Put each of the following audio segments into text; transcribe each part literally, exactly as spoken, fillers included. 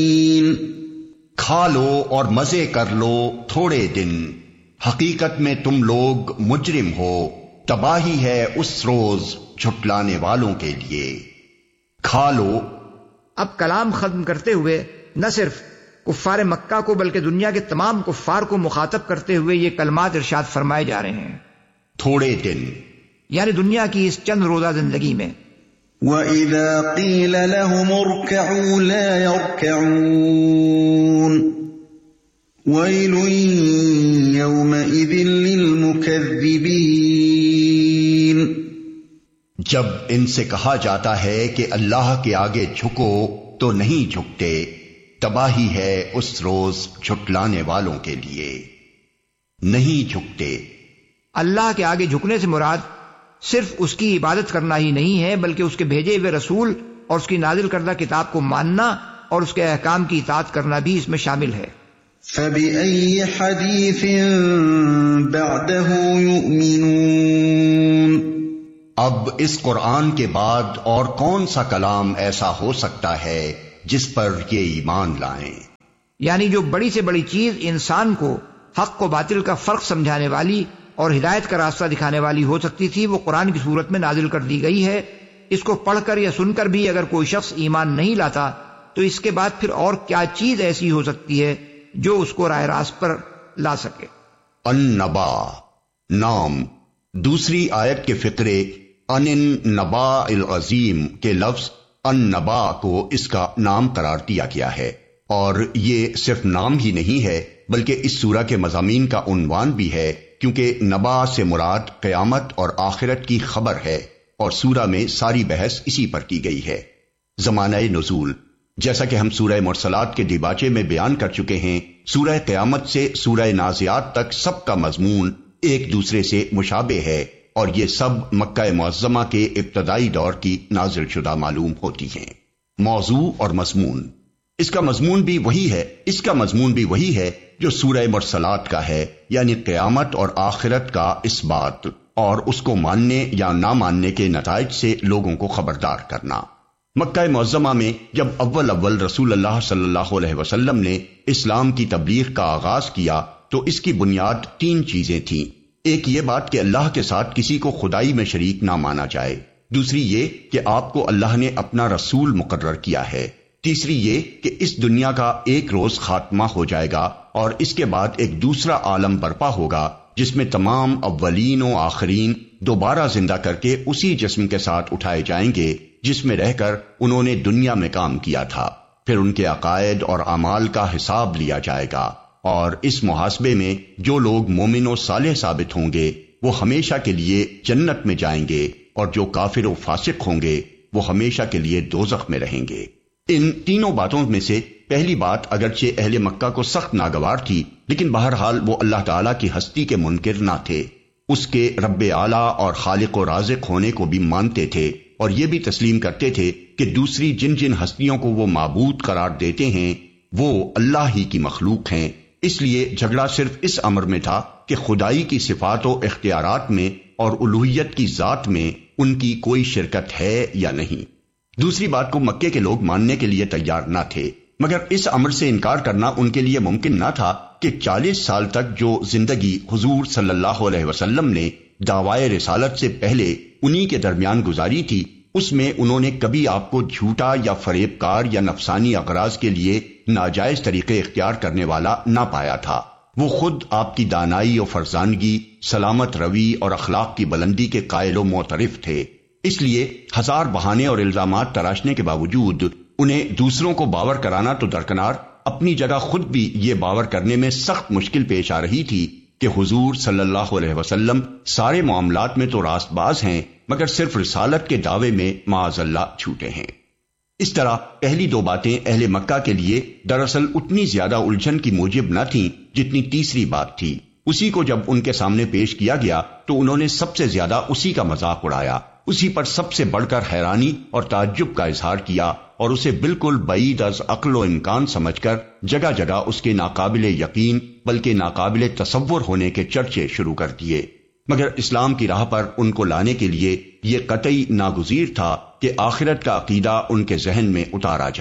کھا لو اور مزے کر لو تھوڑے دن، حقیقت میں تم لوگ مجرم ہو، تباہی ہے اس روز جھٹلانے والوں کے لیے۔ کھا لو۔ اب کلام ختم کرتے ہوئے نہ صرف کفار مکہ کو بلکہ دنیا کے تمام کفار کو مخاطب کرتے ہوئے یہ کلمات ارشاد فرمائے جا رہے ہیں۔ تھوڑے دن یعنی دنیا کی اس چند روزہ زندگی میں۔ وَإِذَا قِيلَ لَهُمُ ارْكَعُوا لَا يَرْكَعُونَ وَيْلٌ يَوْمَئِذٍ لِّلْمُكَذِّبِينَ۔ جب ان سے کہا جاتا ہے کہ اللہ کے آگے جھکو تو نہیں جھکتے، تباہی ہے اس روز جھٹلانے والوں کے لیے، نہیں جھکتے۔ اللہ کے آگے جھکنے سے مراد صرف اس کی عبادت کرنا ہی نہیں ہے بلکہ اس کے بھیجے ہوئے رسول اور اس کی نازل کردہ کتاب کو ماننا اور اس کے احکام کی اطاعت کرنا بھی اس میں شامل ہے۔ فَبِأَيِّ حَدِيثٍ بَعْدَهُ يُؤْمِنُونَ۔ اب اس قرآن کے بعد اور کون سا کلام ایسا ہو سکتا ہے جس پر یہ ایمان لائیں؟ یعنی جو بڑی سے بڑی چیز انسان کو حق و باطل کا فرق سمجھانے والی اور ہدایت کا راستہ دکھانے والی ہو سکتی تھی وہ قرآن کی صورت میں نازل کر دی گئی ہے۔ اس کو پڑھ کر یا سن کر بھی اگر کوئی شخص ایمان نہیں لاتا تو اس کے بعد پھر اور کیا چیز ایسی ہو سکتی ہے جو اس کو راہ راست پر لا سکے۔ النبا نام، دوسری آیت کے فقرے ان نبا العظیم کے لفظ النبا کو اس کا نام قرار دیا گیا ہے، اور یہ صرف نام ہی نہیں ہے بلکہ اس سورہ کے مضامین کا عنوان بھی ہے، کیونکہ نبا سے مراد قیامت اور آخرت کی خبر ہے، اور سورہ میں ساری بحث اسی پر کی گئی ہے۔ زمانہ نزول، جیسا کہ ہم سورہ مرسلات کے دیباچے میں بیان کر چکے ہیں، سورہ قیامت سے سورہ نازعات تک سب کا مضمون ایک دوسرے سے مشابہ ہے، اور یہ سب مکہ معظمہ کے ابتدائی دور کی نازل شدہ معلوم ہوتی ہیں۔ موضوع اور مضمون، اس کا مضمون بھی وہی ہے اس کا مضمون بھی وہی ہے جو سورہ مرسلات کا ہے، یعنی قیامت اور آخرت کا اس بات اور اس کو ماننے یا نہ ماننے کے نتائج سے لوگوں کو خبردار کرنا۔ مکہ معظمہ میں جب اول اول رسول اللہ صلی اللہ علیہ وسلم نے اسلام کی تبلیغ کا آغاز کیا تو اس کی بنیاد تین چیزیں تھیں۔ ایک یہ بات کہ اللہ کے ساتھ کسی کو خدائی میں شریک نہ مانا جائے، دوسری یہ کہ آپ کو اللہ نے اپنا رسول مقرر کیا ہے، تیسری یہ کہ اس دنیا کا ایک روز خاتمہ ہو جائے گا اور اس کے بعد ایک دوسرا عالم برپا ہوگا جس میں تمام اولین و آخرین دوبارہ زندہ کر کے اسی جسم کے ساتھ اٹھائے جائیں گے جس میں رہ کر انہوں نے دنیا میں کام کیا تھا، پھر ان کے عقائد اور اعمال کا حساب لیا جائے گا، اور اس محاسبے میں جو لوگ مومن و صالح ثابت ہوں گے وہ ہمیشہ کے لیے جنت میں جائیں گے، اور جو کافر و فاسق ہوں گے وہ ہمیشہ کے لیے دوزخ میں رہیں گے۔ ان تینوں باتوں میں سے پہلی بات اگرچہ اہل مکہ کو سخت ناگوار تھی، لیکن بہرحال وہ اللہ تعالیٰ کی ہستی کے منکر نہ تھے، اس کے رب اعلیٰ اور خالق و رازق ہونے کو بھی مانتے تھے، اور یہ بھی تسلیم کرتے تھے کہ دوسری جن جن ہستیوں کو وہ معبود قرار دیتے ہیں وہ اللہ ہی کی مخلوق ہیں۔ اس لیے جھگڑا صرف اس امر میں تھا کہ خدائی کی صفات و اختیارات میں اور الوہیت کی ذات میں ان کی کوئی شرکت ہے یا نہیں۔ دوسری بات کو مکے کے لوگ ماننے کے لیے تیار نہ تھے، مگر اس امر سے انکار کرنا ان کے لیے ممکن نہ تھا کہ چالیس سال تک جو زندگی حضور صلی اللہ علیہ وسلم نے دعوائے رسالت سے پہلے انہی کے درمیان گزاری تھی، اس میں انہوں نے کبھی آپ کو جھوٹا یا فریب کار یا نفسانی اغراض کے لیے ناجائز طریقے اختیار کرنے والا نہ پایا تھا۔ وہ خود آپ کی دانائی و فرزانگی، سلامت روی اور اخلاق کی بلندی کے قائل و معترف تھے، اس لیے ہزار بہانے اور الزامات تراشنے کے باوجود انہیں دوسروں کو باور کرانا تو درکنار، اپنی جگہ خود بھی یہ باور کرنے میں سخت مشکل پیش آ رہی تھی کہ حضور صلی اللہ علیہ وسلم سارے معاملات میں تو راست باز ہیں مگر صرف رسالت کے دعوے میں معاذ اللہ جھوٹے ہیں۔ اس طرح پہلی دو باتیں اہل مکہ کے لیے دراصل اتنی زیادہ الجھن کی موجب نہ تھیں جتنی تیسری بات تھی۔ اسی کو جب ان کے سامنے پیش کیا گیا تو انہوں نے سب سے زیادہ اسی کا مذاق اڑایا، اسی پر سب سے بڑھ کر حیرانی اور تعجب کا اظہار کیا، اور اسے بالکل بعید از عقل و امکان سمجھ کر جگہ جگہ اس کے ناقابل یقین بلکہ ناقابل تصور ہونے کے چرچے شروع کر دیے۔ مگر اسلام کی راہ پر ان کو لانے کے لیے یہ قطعی ناگزیر تھا کہ آخرت کا عقیدہ ان کے ذہن میں اتارا جائے،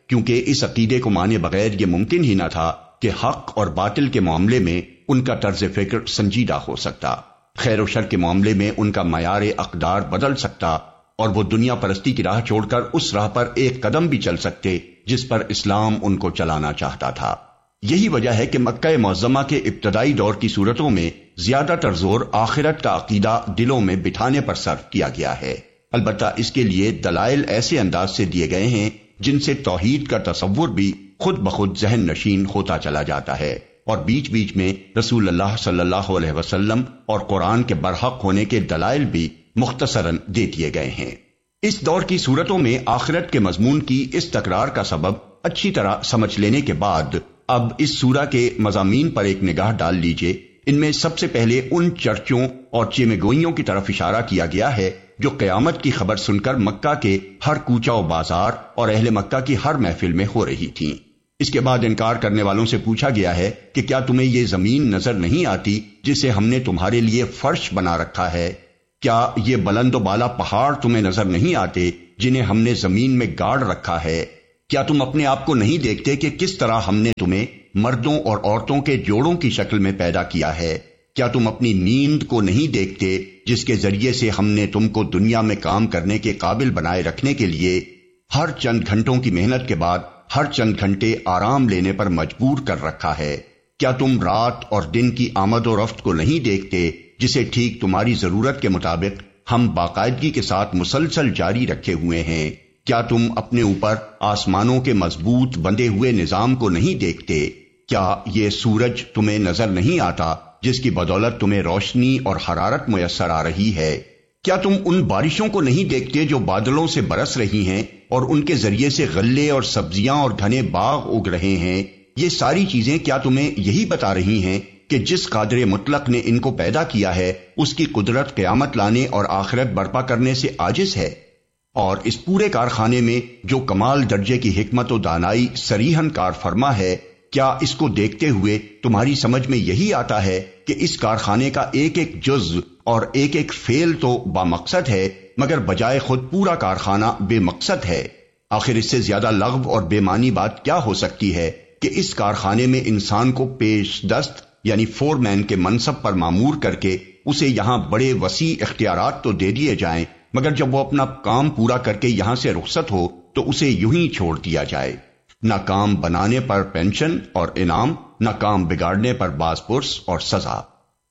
کیونکہ اس عقیدے کو مانے بغیر یہ ممکن ہی نہ تھا کہ حق اور باطل کے معاملے میں ان کا طرز فکر سنجیدہ ہو سکتا، خیر و شر کے معاملے میں ان کا معیار اقدار بدل سکتا، اور وہ دنیا پرستی کی راہ چھوڑ کر اس راہ پر ایک قدم بھی چل سکتے جس پر اسلام ان کو چلانا چاہتا تھا۔ یہی وجہ ہے کہ مکہ معظمہ کے ابتدائی دور کی صورتوں میں زیادہ تر زور آخرت کا عقیدہ دلوں میں بٹھانے پر صرف کیا گیا ہے، البتہ اس کے لیے دلائل ایسے انداز سے دیے گئے ہیں جن سے توحید کا تصور بھی خود بخود ذہن نشین ہوتا چلا جاتا ہے، اور بیچ بیچ میں رسول اللہ صلی اللہ علیہ وسلم اور قرآن کے برحق ہونے کے دلائل بھی مختصراً دے دیے گئے ہیں۔ اس دور کی صورتوں میں آخرت کے مضمون کی اس تکرار کا سبب اچھی طرح سمجھ لینے کے بعد اب اس سورہ کے مضامین پر ایک نگاہ ڈال لیجئے۔ ان میں سب سے پہلے ان چرچوں اور چیمے گوئیوں کی طرف اشارہ کیا گیا ہے جو قیامت کی خبر سن کر مکہ کے ہر کوچہ و بازار اور اہل مکہ کی ہر محفل میں ہو رہی تھیں۔ اس کے بعد انکار کرنے والوں سے پوچھا گیا ہے کہ کیا تمہیں یہ زمین نظر نہیں آتی جسے ہم نے تمہارے لیے فرش بنا رکھا ہے؟ کیا یہ بلند و بالا پہاڑ تمہیں نظر نہیں آتے جنہیں ہم نے زمین میں گاڑ رکھا ہے؟ کیا تم اپنے آپ کو نہیں دیکھتے کہ کس طرح ہم نے تمہیں مردوں اور عورتوں کے جوڑوں کی شکل میں پیدا کیا ہے؟ کیا تم اپنی نیند کو نہیں دیکھتے جس کے ذریعے سے ہم نے تم کو دنیا میں کام کرنے کے قابل بنائے رکھنے کے لیے ہر چند گھنٹوں کی محنت کے بعد ہر چند گھنٹے آرام لینے پر مجبور کر رکھا ہے؟ کیا تم رات اور دن کی آمد و رفت کو نہیں دیکھتے جسے ٹھیک تمہاری ضرورت کے مطابق ہم باقاعدگی کے ساتھ مسلسل جاری رکھے ہوئے ہیں؟ کیا تم اپنے اوپر آسمانوں کے مضبوط بندے ہوئے نظام کو نہیں دیکھتے؟ کیا یہ سورج تمہیں نظر نہیں آتا جس کی بدولت تمہیں روشنی اور حرارت میسر آ رہی ہے؟ کیا تم ان بارشوں کو نہیں دیکھتے جو بادلوں سے برس رہی ہیں اور ان کے ذریعے سے غلے اور سبزیاں اور گھنے باغ اگ رہے ہیں؟ یہ ساری چیزیں کیا تمہیں یہی بتا رہی ہیں کہ جس قادر مطلق نے ان کو پیدا کیا ہے اس کی قدرت قیامت لانے اور آخرت برپا کرنے سے عاجز ہے؟ اور اس پورے کارخانے میں جو کمال درجے کی حکمت و دانائی صریحاً کار فرما ہے، کیا اس کو دیکھتے ہوئے تمہاری سمجھ میں یہی آتا ہے کہ اس کارخانے کا ایک ایک جز اور ایک ایک فعل تو بامقصد ہے مگر بجائے خود پورا کارخانہ بے مقصد ہے؟ آخر اس سے زیادہ لغو اور بے معنی بات کیا ہو سکتی ہے کہ اس کارخانے میں انسان کو پیش دست یعنی فور مین کے منصب پر مامور کر کے اسے یہاں بڑے وسیع اختیارات تو دے دیے جائیں مگر جب وہ اپنا کام پورا کر کے یہاں سے رخصت ہو تو اسے یوں ہی چھوڑ دیا جائے، نہ کام بنانے پر پینشن اور انعام، نہ کام بگاڑنے پر باز پرس اور سزا۔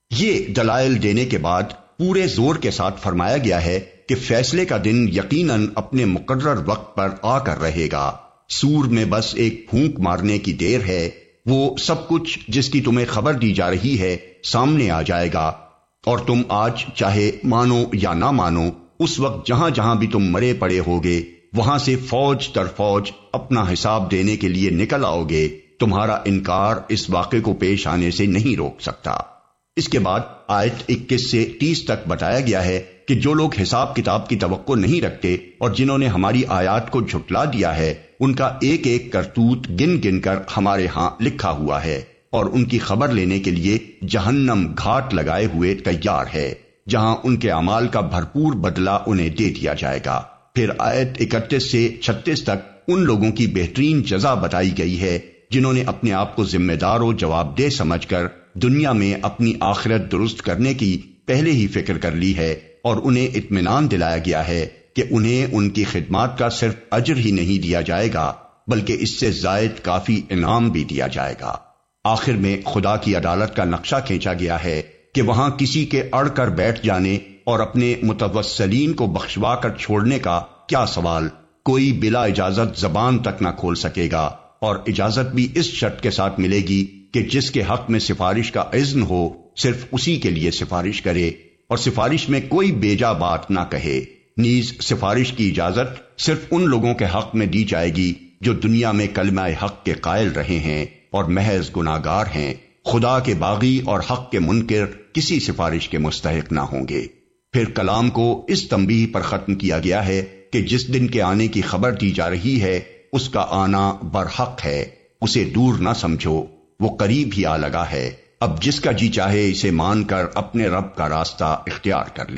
یہ دلائل دینے کے بعد پورے زور کے ساتھ فرمایا گیا ہے کہ فیصلے کا دن یقیناً اپنے مقرر وقت پر آ کر رہے گا، سور میں بس ایک پھونک مارنے کی دیر ہے، وہ سب کچھ جس کی تمہیں خبر دی جا رہی ہے سامنے آ جائے گا، اور تم آج چاہے مانو یا نہ مانو اس وقت جہاں جہاں بھی تم مرے پڑے ہوگے وہاں سے فوج در فوج اپنا حساب دینے کے لیے نکل آؤ گے، تمہارا انکار اس واقعے کو پیش آنے سے نہیں روک سکتا۔ اس کے بعد آیت اکیس سے تیس تک بتایا گیا ہے کہ جو لوگ حساب کتاب کی توقع نہیں رکھتے اور جنہوں نے ہماری آیات کو جھٹلا دیا ہے ان کا ایک ایک کرتوت گن گن کر ہمارے ہاں لکھا ہوا ہے، اور ان کی خبر لینے کے لیے جہنم گھاٹ لگائے ہوئے تیار ہے جہاں ان کے اعمال کا بھرپور بدلہ انہیں دے دیا جائے گا۔ پھر آیت اکتیس سے چھتیس تک ان لوگوں کی بہترین جزا بتائی گئی ہے جنہوں نے اپنے آپ کو ذمہ دار و جواب دہ سمجھ کر دنیا میں اپنی آخرت درست کرنے کی پہلے ہی فکر کر لی ہے، اور انہیں اطمینان دلایا گیا ہے کہ انہیں ان کی خدمات کا صرف اجر ہی نہیں دیا جائے گا بلکہ اس سے زائد کافی انعام بھی دیا جائے گا۔ آخر میں خدا کی عدالت کا نقشہ کھینچا گیا ہے کہ وہاں کسی کے اڑ کر بیٹھ جانے اور اپنے متوسلین کو بخشوا کر چھوڑنے کا کیا سوال، کوئی بلا اجازت زبان تک نہ کھول سکے گا، اور اجازت بھی اس شرط کے ساتھ ملے گی کہ جس کے حق میں سفارش کا اذن ہو صرف اسی کے لیے سفارش کرے، اور سفارش میں کوئی بیجا بات نہ کہے۔ نیز سفارش کی اجازت صرف ان لوگوں کے حق میں دی جائے گی جو دنیا میں کلمہ حق کے قائل رہے ہیں اور محض گناہگار ہیں، خدا کے باغی اور حق کے منکر کسی سفارش کے مستحق نہ ہوں گے۔ پھر کلام کو اس تنبیہ پر ختم کیا گیا ہے کہ جس دن کے آنے کی خبر دی جا رہی ہے اس کا آنا برحق ہے، اسے دور نہ سمجھو، وہ قریب ہی آ لگا ہے۔ اب جس کا جی چاہے اسے مان کر اپنے رب کا راستہ اختیار کر لے۔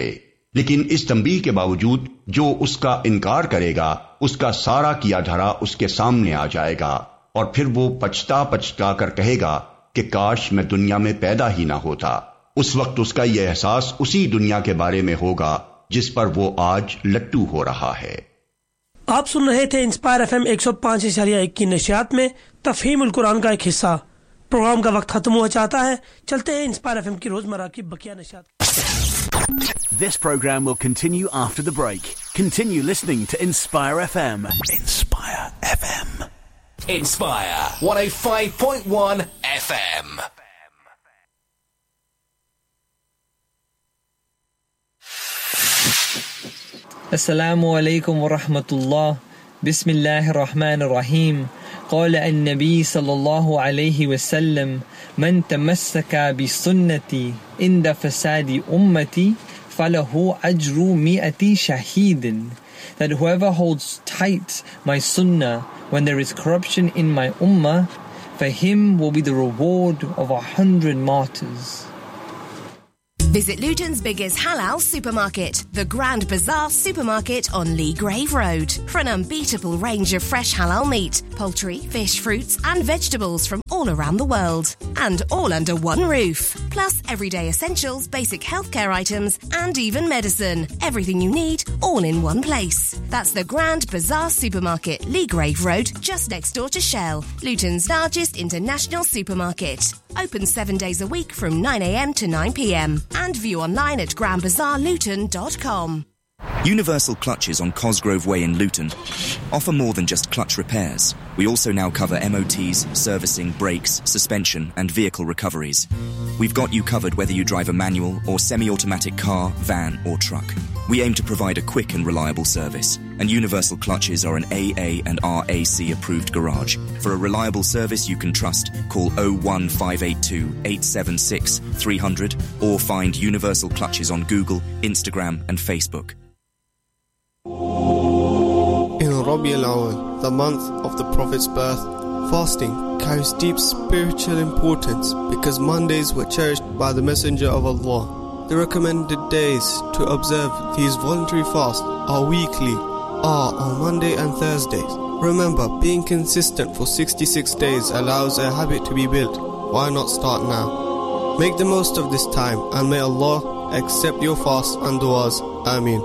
लेकिन इस तंबीह के बावजूद जो उसका इनकार करेगा उसका सारा किया धरा उसके सामने आ जाएगा और फिर वो पछता पछता कर कहेगा कि काश मैं दुनिया में पैदा ही ना होता। उस वक्त उसका यह एहसास उसी दुनिया के बारे में होगा जिस पर वो आज लट्टू हो रहा है। आप सुन रहे थे इंस्पायर एफएम एक सौ पाँच इशारिया एक की नशियात में तफहीमुल कुरान का एक हिस्सा। प्रोग्राम का वक्त खत्म हुआ चाहता है, चलते हैं इंस्पायर एफएम की रोजमर्रा की बकिया नशियात। This program will continue after the break. Continue listening to Inspire F M. Inspire F M. Inspire one oh five point one F M. Assalamu alaikum wa rahmatullah. Bismillahir Rahmanir Rahim. قال النبي صلى الله عليه وسلم من تمسك بسنتي عند فساد أمتي فله أجر مئة شهيد. That whoever holds tight my sunnah when there is corruption in my ummah, for him will be the reward of a hundred martyrs. Visit Luton's biggest halal supermarket, the Grand Bazaar Supermarket on Lee Grave Road, for an unbeatable range of fresh halal meat, poultry, fish, fruits and vegetables from all around the world. And all under one roof. Plus everyday essentials, basic healthcare items and even medicine. Everything you need, all in one place. That's the Grand Bazaar Supermarket, Lee Grave Road, just next door to Shell, Luton's largest international supermarket. Open seven days a week from nine a m to nine p m and view online at grand bazaar luton dot com. Universal Clutches on Cosgrove Way in Luton offer more than just clutch repairs. We also now cover M O Ts, servicing, brakes, suspension and vehicle recoveries. We've got you covered whether you drive a manual or semi-automatic car, van or truck. We aim to provide a quick and reliable service, and Universal Clutches are an A A and R A C approved garage. For a reliable service you can trust, call oh one five eight two, eight seven six, three hundred or find Universal Clutches on Google, Instagram and Facebook. In Rabi al-Awwal, the month of the Prophet's birth, fasting carries deep spiritual importance because Mondays were cherished by the Messenger of Allah. The recommended days to observe these voluntary fasts are weekly, are on Monday and Thursdays. Remember, being consistent for sixty-six days allows a habit to be built. Why not start now? Make the most of this time and may Allah accept your fasts and du'as. Ameen.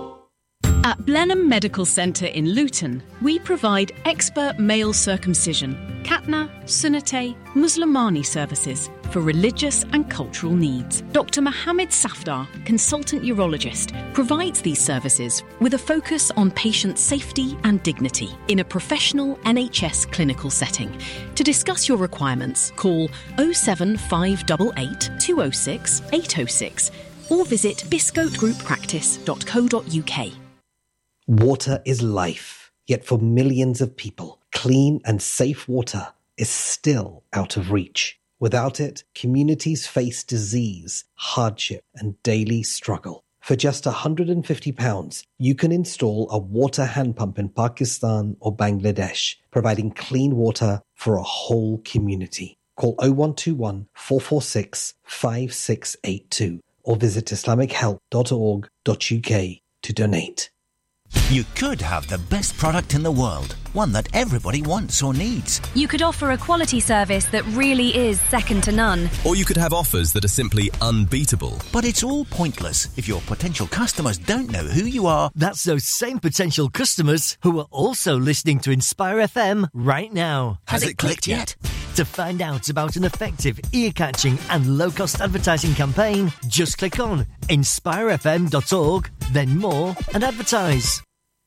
At Blenheim Medical Centre in Luton, we provide expert male circumcision, Khatna, Sunnate, Muslimani services for religious and cultural needs. Doctor Mohammed Safdar, consultant urologist, provides these services with a focus on patient safety and dignity in a professional N H S clinical setting. To discuss your requirements, call oh seven five eight eight, two oh six, eight oh six or visit biscote group practice dot co dot u k. Water is life, yet for millions of people, clean and safe water is still out of reach. Without it, communities face disease, hardship, and daily struggle. For just one hundred fifty pounds, you can install a water hand pump in Pakistan or Bangladesh, providing clean water for a whole community. Call oh one two one, four four six, five six eight two or visit islamic help dot org dot u k to donate. You could have the best product in the world, one that everybody wants or needs. You could offer a quality service that really is second to none. Or you could have offers that are simply unbeatable. But it's all pointless if your potential customers don't know who you are. That's those same potential customers who are also listening to Inspire F M right now. Has, Has it, it clicked, clicked yet? To find out about an effective, ear-catching and low-cost advertising campaign, just click on inspire f m dot org, then more, and advertise.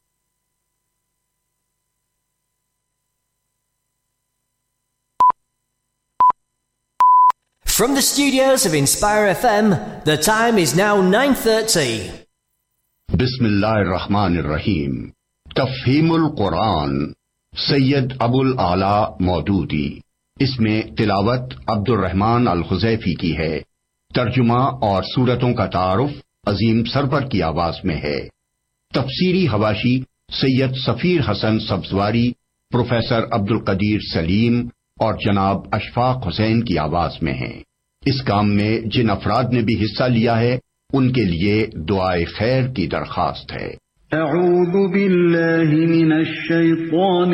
From the studios of Inspire F M, the time is now nine thirty. Bismillahir Rahmanir Rahim. Tafhimul Quran. Sayyid Abul Ala Maududi. इसमें तिलावत अब्दुल रहमान अल खुजैफी की है। तर्जुमा और सूरतों का तारुफ अजीम server की आवाज में है। तफसीरी हवाशी सैयद सफीर हसन सब्जवारी, प्रोफेसर अब्दुल कदीर सलीम और जनाब अशफाक हुसैन की आवाज में है। इस काम में जिन अफराद ने भी हिस्सा लिया है ان کے لیے دعائے خیر کی درخواست ہے۔ اعوذ باللہ من الشیطان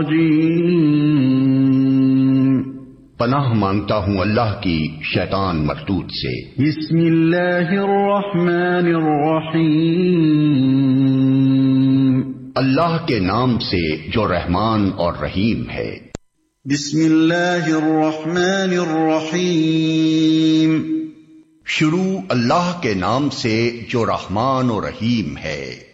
الرجیم، پناہ مانگتا ہوں اللہ کی شیطان مردود سے۔ بسم اللہ الرحمن الرحیم، اللہ کے نام سے جو رحمان اور رحیم ہے۔ بسم اللہ الرحمن الرحیم، شروع اللہ کے نام سے جو رحمان و رحیم ہے۔